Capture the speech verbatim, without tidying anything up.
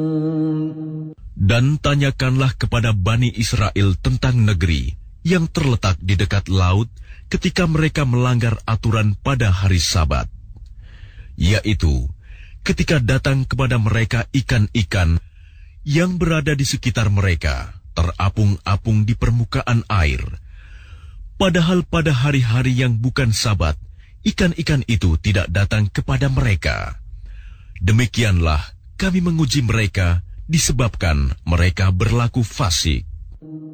Dan tanyakanlah kepada Bani Israel tentang negeri yang terletak di dekat laut ketika mereka melanggar aturan pada hari Sabat, yaitu ketika datang kepada mereka ikan-ikan yang berada di sekitar mereka, terapung-apung di permukaan air. Padahal pada hari-hari yang bukan Sabat, ikan-ikan itu tidak datang kepada mereka. Demikianlah kami menguji mereka disebabkan mereka berlaku fasik.